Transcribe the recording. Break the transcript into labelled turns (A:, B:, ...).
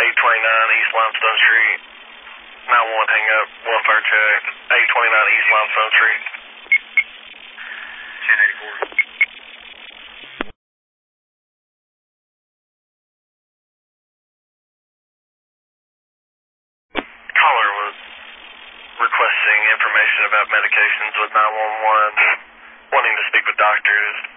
A: 829 East Limestone Street. 911 hang up, welfare check. 829 East Limestone Street. 1084. Caller was requesting information about medications with 911, wanting to speak with doctors.